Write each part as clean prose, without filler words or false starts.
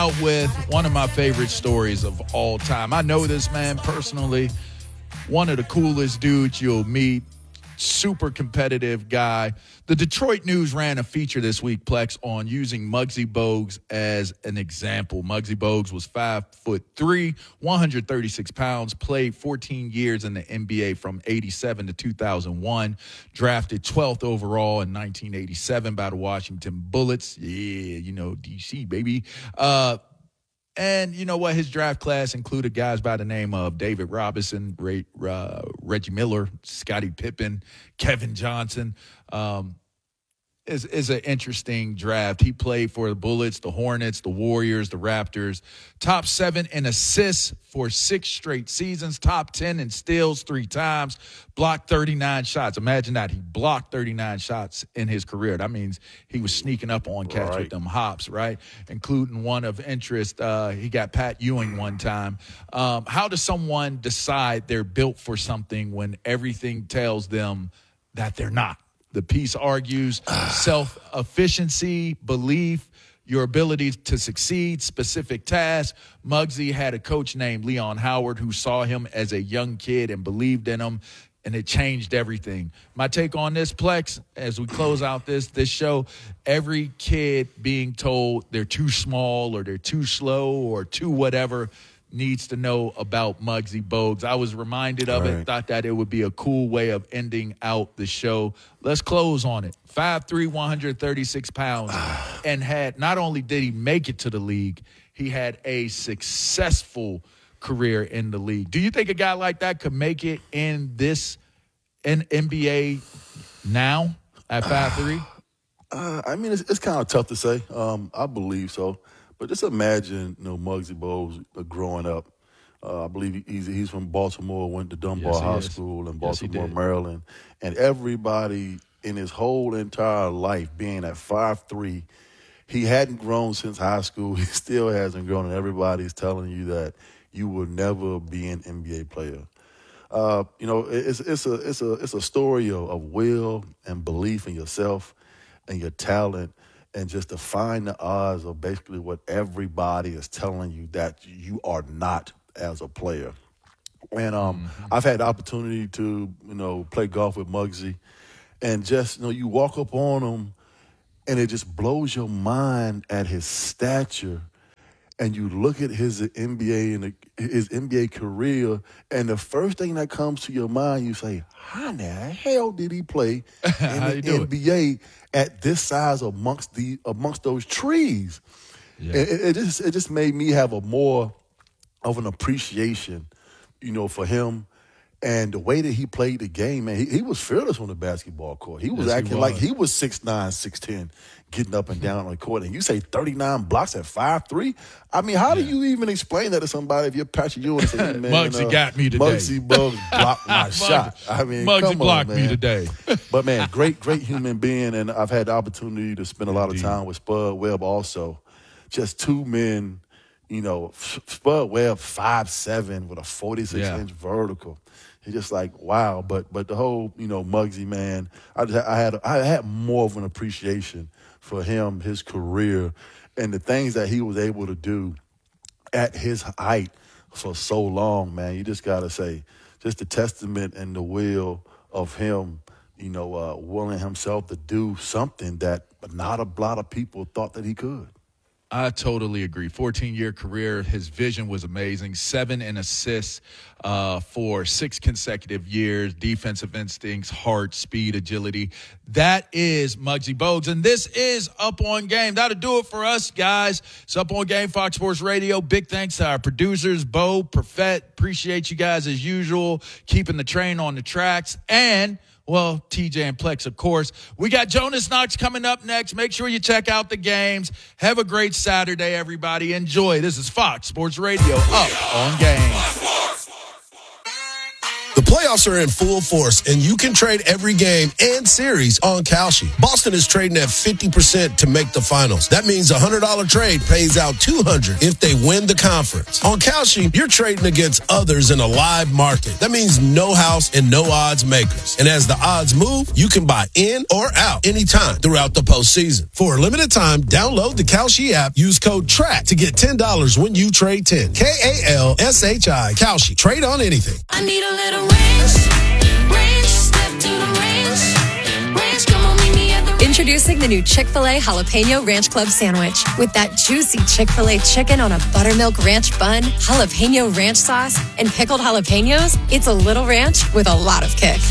Out with one of my favorite stories of all time. I know this man personally, one of the coolest dudes you'll meet, super competitive guy. The Detroit News ran a feature this week, Plex, on using Muggsy Bogues as an example. Muggsy Bogues was 5'3", 136 pounds, played 14 years in the NBA from 87 to 2001, drafted 12th overall in 1987 by the Washington Bullets. Yeah, DC, baby. And you know what? His draft class included guys by the name of David Robinson, Reggie Miller, Scottie Pippen, Kevin Johnson. Is an interesting draft. He played for the Bullets, the Hornets, the Warriors, the Raptors. Top 7 in assists for 6 straight seasons. Top 10 in steals 3 times. Blocked 39 shots. Imagine that. He blocked 39 shots in his career. That means he was sneaking up on cats with them hops, right? Including one of interest. He got Pat Ewing one time. How does someone decide they're built for something when everything tells them that they're not? The piece argues self-efficiency, belief, your ability to succeed, specific tasks. Muggsy had a coach named Leon Howard who saw him as a young kid and believed in him, and it changed everything. My take on this, Plex, as we close out this show, every kid being told they're too small or they're too slow or too whatever needs to know about Muggsy Bogues. I was reminded of it, thought that it would be a cool way of ending out the show. Let's close on it. 5'3", 136 pounds, and had not only did he make it to the league, he had a successful career in the league. Do you think a guy like that could make it in this NBA now at 5'3"? I mean, it's kind of tough to say. I believe so. But just imagine, Muggsy Bogues growing up. I believe he's from Baltimore, went to Dunbar High School in Baltimore, Maryland. And everybody in his whole entire life being at 5'3", he hadn't grown since high school. He still hasn't grown, and everybody's telling you that you will never be an NBA player. It's a story of will and belief in yourself and your talent, and just defying the odds of basically what everybody is telling you that you are not as a player. And I've had the opportunity to, play golf with Muggsy, and just, you walk up on him, and it just blows your mind at his stature. And you look at his NBA and his NBA career, and the first thing that comes to your mind, you say, how in the hell did he play in the NBA at this size amongst those trees? Yeah. It just made me have a more of an appreciation, for him. And the way that he played the game, man, he was fearless on the basketball court. He was acting like he was 6'9", 6'10", getting up and down on the court. And you say 39 blocks at 5'3"? I mean, how do you even explain that to somebody if you're Patrick Ewing and say, hey, man, Muggsy got me today. Muggsy Bogues blocked my shot. I mean, Muggsy blocked me today. But, man, great human being. And I've had the opportunity to spend a lot of time with Spud Webb also. Just two men, Spud Webb 5'7" with a 46-inch vertical. It's just like, wow. But the whole, Muggsy, man, I had more of an appreciation for him, his career, and the things that he was able to do at his height for so long, man. You just got to say, just the testament and the will of him, willing himself to do something that not a lot of people thought that he could. I totally agree. 14-year career. His vision was amazing. 7 in assists for 6 consecutive years. Defensive instincts, heart, speed, agility. That is Muggsy Bogues. And this is Up On Game. That'll do it for us, guys. It's Up On Game, Fox Sports Radio. Big thanks to our producers, Bo, Perfett. Appreciate you guys as usual, keeping the train on the tracks. And well, TJ and Plex, of course. We got Jonas Knox coming up next. Make sure you check out the games. Have a great Saturday, everybody. Enjoy. This is Fox Sports Radio, Up On Game. The playoffs are in full force, and you can trade every game and series on Kalshi. Boston is trading at 50% to make the finals. That means a $100 trade pays out $200 if they win the conference. On Kalshi, you're trading against others in a live market. That means no house and no odds makers. And as the odds move, you can buy in or out anytime throughout the postseason. For a limited time, download the Kalshi app. Use code TRACK to get $10 when you trade 10. Kalshi. Kalshi. Trade on anything. I need a little range, step to the range, come on, meet me at the range. Introducing the new Chick-fil-A Jalapeno Ranch Club Sandwich. With that juicy Chick-fil-A chicken on a buttermilk ranch bun, jalapeno ranch sauce, and pickled jalapenos, it's a little ranch with a lot of kick.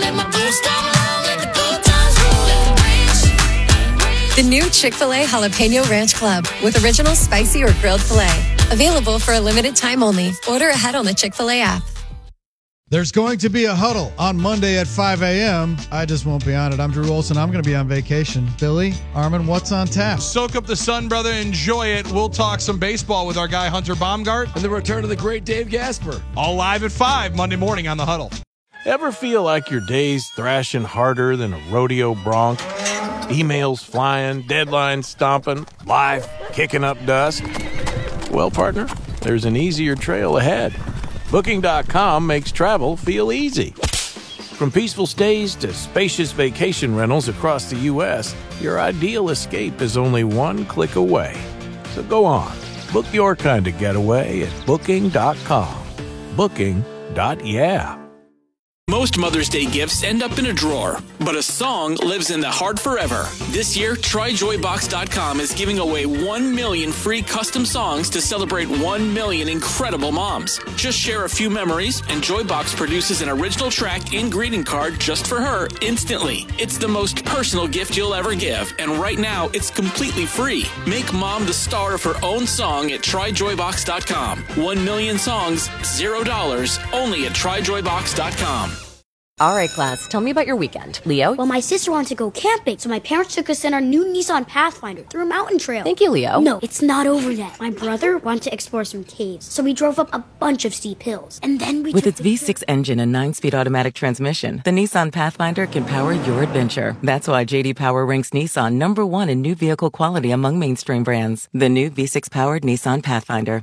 The new Chick-fil-A Jalapeno Ranch Club with original spicy or grilled filet. Available for a limited time only. Order ahead on the Chick-fil-A app. There's going to be a huddle on Monday at 5 a.m. I just won't be on it. I'm Drew Olson. I'm going to be on vacation. Billy, Armin, what's on tap? Soak up the sun, brother. Enjoy it. We'll talk some baseball with our guy, Hunter Baumgart. And the return of the great Dave Gasper. All live at 5 Monday morning on The Huddle. Ever feel like your day's thrashing harder than a rodeo bronc? Emails flying, deadlines stomping, life kicking up dust? Well, partner, there's an easier trail ahead. Booking.com makes travel feel easy. From peaceful stays to spacious vacation rentals across the U.S., your ideal escape is only one click away. So go on, book your kind of getaway at Booking.com. Booking.yeah. Most Mother's Day gifts end up in a drawer, but a song lives in the heart forever. This year, TryJoyBox.com is giving away 1 million free custom songs to celebrate 1 million incredible moms. Just share a few memories, and Joybox produces an original track and greeting card just for her instantly. It's the most personal gift you'll ever give, and right now, it's completely free. Make mom the star of her own song at TryJoyBox.com. 1 million songs, $0, only at TryJoyBox.com. All right, class, tell me about your weekend. Leo? Well, my sister wanted to go camping, so my parents took us in our new Nissan Pathfinder through a mountain trail. Thank you, Leo. No, it's not over yet. My brother wanted to explore some caves, so we drove up a bunch of steep hills. And then we With its V6 engine and 9-speed automatic transmission, the Nissan Pathfinder can power your adventure. That's why J.D. Power ranks Nissan #1 in new vehicle quality among mainstream brands. The new V6-powered Nissan Pathfinder.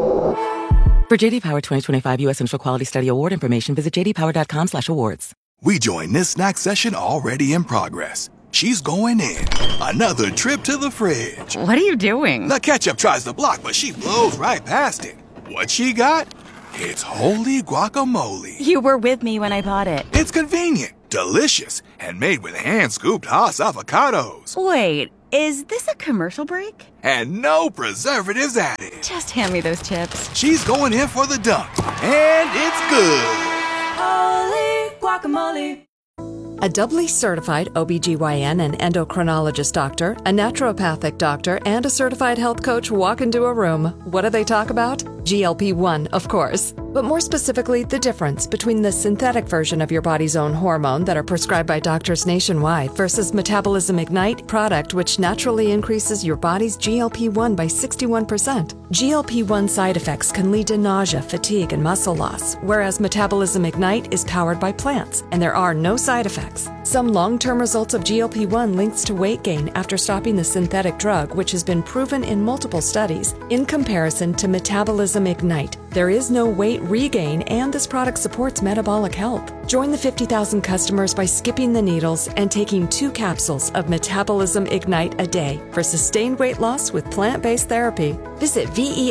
For J.D. Power 2025 U.S. Central Quality Study Award information, visit jdpower.com/awards. We join this snack session already in progress. She's going in. Another trip to the fridge. What are you doing? The ketchup tries the block, but she blows right past it. What she got? It's holy guacamole. You were with me when I bought it. It's convenient, delicious, and made with hand-scooped Haas avocados. Wait, is this a commercial break? And no preservatives added. Just hand me those chips. She's going in for the dunk, and it's good. Holy guacamole. A doubly certified OBGYN and endocrinologist doctor, a naturopathic doctor, and a certified health coach walk into a room. What do they talk about? GLP-1, of course. But more specifically, the difference between the synthetic version of your body's own hormone that are prescribed by doctors nationwide versus Metabolism Ignite product, which naturally increases your body's GLP-1 by 61%. GLP-1 side effects can lead to nausea, fatigue, and muscle loss, whereas Metabolism Ignite is powered by plants, and there are no side effects. Some long-term results of GLP-1 links to weight gain after stopping the synthetic drug, which has been proven in multiple studies. In comparison to Metabolism Ignite, there is no weight regain, and this product supports metabolic health. Join the 50,000 customers by skipping the needles and taking 2 capsules of Metabolism Ignite a day for sustained weight loss with plant-based therapy. Visit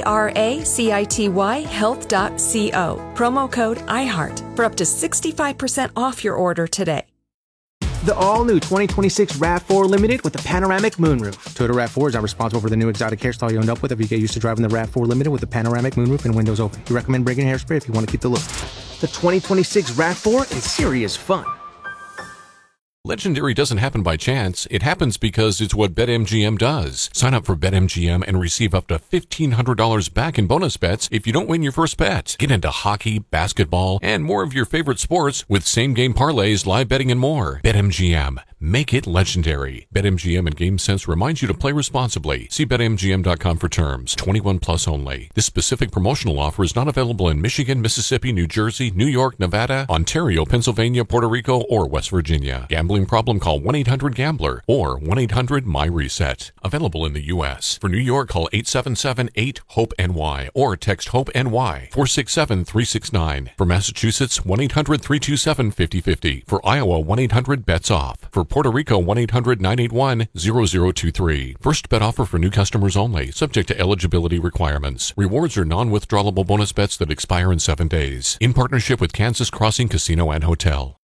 VERACITYhealth.co. Promo code IHEART for up to 65% off your order today. The all-new 2026 RAV4 Limited with a panoramic moonroof. Toyota RAV4 are responsible for the new exotic hairstyle you end up with if you get used to driving the RAV4 Limited with a panoramic moonroof and windows open. We recommend bringing hairspray if you want to keep the look. The 2026 RAV4 is serious fun. Legendary doesn't happen by chance. It happens because it's what BetMGM does. Sign up for BetMGM and receive up to $1,500 back in bonus bets if you don't win your first bet. Get into hockey, basketball, and more of your favorite sports with same-game parlays, live betting, and more. BetMGM. Make it legendary. BetMGM and GameSense reminds you to play responsibly. See BetMGM.com for terms. 21 plus only. This specific promotional offer is not available in Michigan, Mississippi, New Jersey, New York, Nevada, Ontario, Pennsylvania, Puerto Rico, or West Virginia. Gambling problem? Call 1-800-GAMBLER or 1-800-MyReset. Available in the U.S. For New York, call 877-8-HOPE-NY or text HOPE-NY 467-369. For Massachusetts, 1-800-327-5050. For Iowa, 1-800-BETS-OFF. For Puerto Rico, 1-800-981-0023. First bet offer for new customers only, subject to eligibility requirements. Rewards are non-withdrawable bonus bets that expire in 7 days. In partnership with Kansas Crossing Casino and Hotel.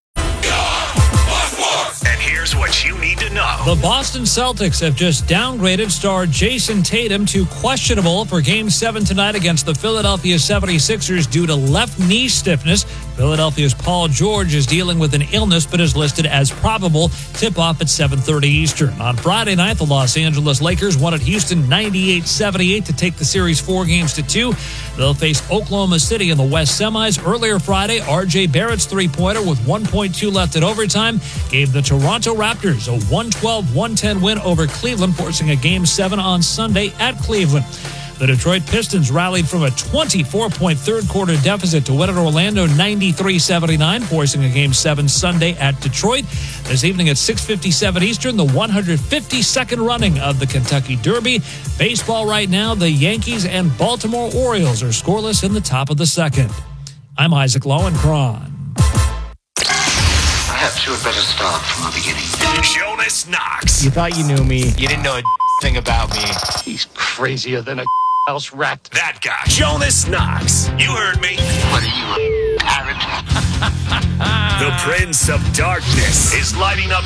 And here's what you need to know. The Boston Celtics have just downgraded star Jason Tatum to questionable for Game 7 tonight against the Philadelphia 76ers due to left knee stiffness. Philadelphia's Paul George is dealing with an illness but is listed as probable. Tip-off at 7:30 Eastern. On Friday night, the Los Angeles Lakers won at Houston 98-78 to take the series 4-2. They'll face Oklahoma City in the West semis. Earlier Friday, R.J. Barrett's three-pointer with 1.2 left at overtime gave the Toronto Raptors a 112-110 win over Cleveland, forcing a Game 7 on Sunday at Cleveland. The Detroit Pistons rallied from a 24-point third-quarter deficit to win at Orlando 93-79, forcing a Game 7 Sunday at Detroit. This evening at 6:57 Eastern, the 152nd running of the Kentucky Derby. Baseball right now, the Yankees and Baltimore Orioles are scoreless in the top of the second. I'm Isaac Lowenkron. Perhaps you had better start from the beginning. Jonas Knox. You thought you knew me. You didn't know a thing about me. He's crazier than a house rat. That guy. Jonas Knox. You heard me. What are you, a parrot? The Prince of Darkness is lighting up